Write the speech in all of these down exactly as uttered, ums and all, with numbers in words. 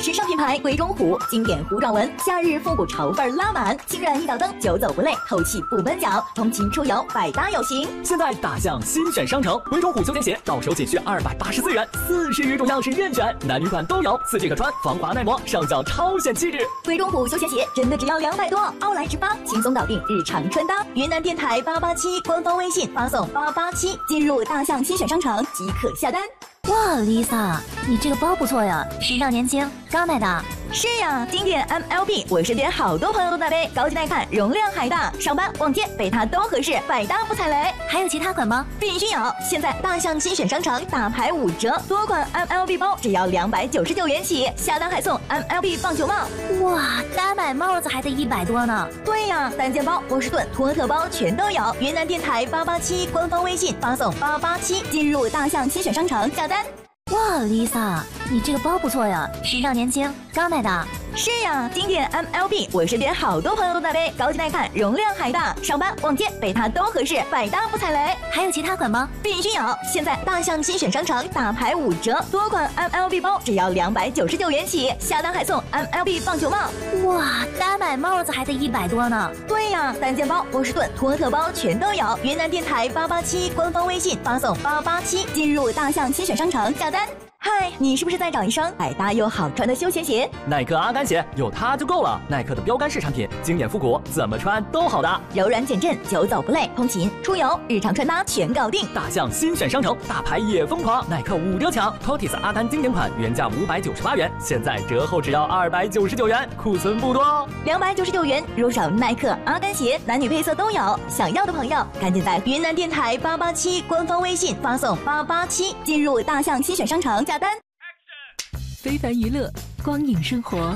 时尚品牌贵中虎，经典糊状纹，夏日复古潮范拉满，轻软一脚蹬，久走不累，透气不闷脚，通勤出游百搭有型。 现在大象新选商城，贵中虎休闲鞋到手仅需二百八十四元，四十余种样式任选，男女款都有，四季可穿，防滑耐磨，上脚超显气质。 贵中虎休闲鞋真的只要两百多，奥莱直发，轻松搞定日常穿搭。云南电台八八七官方微信发送八八七，进入大象新选商城即可下单。 哇 ，Lisa， 你这个包不错呀，时尚年轻，刚买的。 是呀，经典 M L B， 我身边好多朋友都在背，高级耐看，容量还大，上班逛街背它都合适，百搭不踩雷。 还有其他款吗？ 必须有！现在大象新选商城大牌五折，多款 M L B 包只要两百九十九元起，下单还送 M L B 棒球帽。 哇，单买帽子还得一百多呢。 对呀，单肩包、波士顿、托特包全都有。云南电台八八七官方微信发送八八七，进入大象新选商城下单。 哇 ，Lisa， 你这个包不错呀，时尚年轻，刚买的。 是呀，经典 M L B， 我身边好多朋友都在背，高级耐看，容量还大，上班逛街背它都合适，百搭不踩雷。 还有其他款吗？ 必须有！现在大象新选商城大牌五折，多款 M L B 包只要两百九十九元起，下单还送 M L B 棒球帽。 哇，单买帽子还得一百多呢。 对呀，单肩包、波士顿、托特包全都有。云南电台八八七官方微信发送八八七，进入大象新选商城下单。嗨，你是不是在找一双百搭又好穿的休闲鞋？ 耐克阿甘鞋有它就够了。耐克的标杆式产品，经典复古，怎么穿都好搭， 柔软减震，久走不累，通勤出游日常穿搭全搞定。 大象新选商城，大牌也疯狂，耐克五折抢 ，Cotis 阿甘经典款原价五百九十八元，现在折后只要二百九十九元，库存不多哦。 两百九十九元入手耐克阿甘鞋，男女配色都有。想要的朋友赶紧在云南电台八八七官方微信发送八八七，进入大象新选商城下单。 非凡娱乐，光影生活，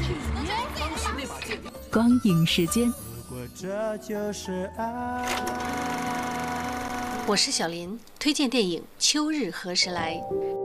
光影时间。 我是小林，推荐电影《秋日何时来》。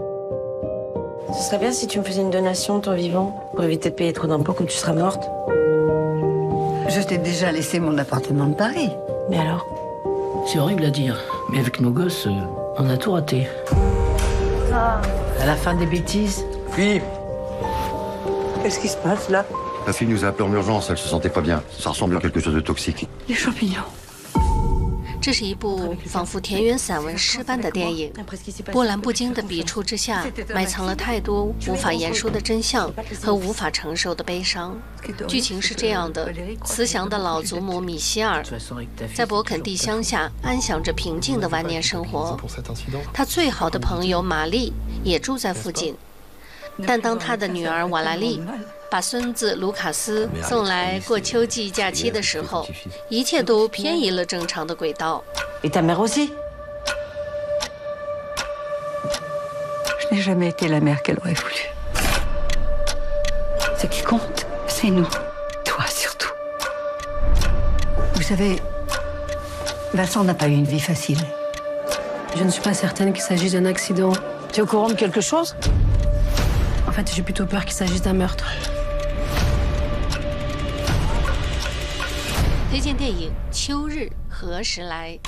Ce serait bien si tu me faisais une donation de ton vivant pour éviter de payer trop d'impôts quand tu seras morte. Je t'ai déjà laissé mon appartement de Paris. Mais alors? C'est horrible à dire, mais avec nos gosses, on a tout raté. Ah, à la fin des bêtises. Philippe! Qu'est-ce qui se passe là? La fille nous a appelé en urgence, elle se sentait pas bien. Ça ressemble à quelque chose de toxique. Les champignons. 这是一部仿佛田园散文诗般的电影，波澜不惊的笔触之下，埋藏了太多无法言说的真相和无法承受的悲伤。剧情是这样的：慈祥的老祖母米歇尔，在勃肯第乡下安享着平静的晚年生活。她最好的朋友玛丽也住在附近，但当她的女儿瓦拉丽把孙子卢卡斯送来过秋季假期的时候，一切都偏移了正常的轨道。 Et ta mère aussi? Je n'ai jamais été la mère qu'elle aurait voulu. Ce qui compte, c'est nous. Toi surtout. Vous savez, Vincent n'a pas eu une vie facile. Je ne suis pas certaine qu'il s'agisse d'un accident. Tu es au courant de quelque chose? En fait, j'ai plutôt peur qu'il s'agisse d'un meurtre. 推荐电影《秋日何时来》。